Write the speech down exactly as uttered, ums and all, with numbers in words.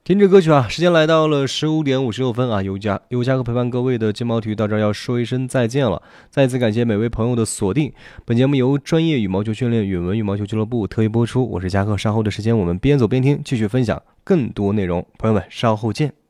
听着歌曲啊，时间来到了十五点五十六分啊，有家有家哥陪伴各位的金毛体育到这儿要说一声再见了，再次感谢每位朋友的锁定。本节目由专业羽毛球训练允文羽毛球俱乐部特约播出，我是嘉哥，稍后的时间我们边走边听，继续分享更多内容，朋友们稍后见。